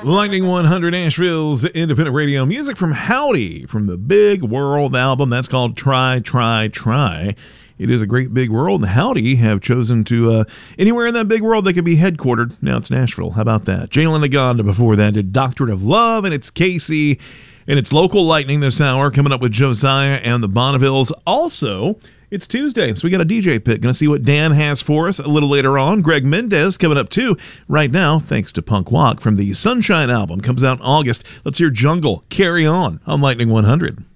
Lightning 100, Nashville's independent radio music from Howdy from the Big World album. That's called Try, Try, Try. It is a great big world, and Howdy have chosen to, anywhere in that big world they could be headquartered. Now it's Nashville. How about that? Jalen Naganda before that did Doctorate of Love, and it's Casey, and it's Local Lightning this hour, coming up with Josiah and the Bonnevilles. Also, it's Tuesday, so we got a DJ pick. Going to see what Dan has for us a little later on. Greg Mendez coming up too. Right now, thanks to Punk Walk from the Sunshine album. Comes out in August. Let's hear Jungle Carry On Lightning 100.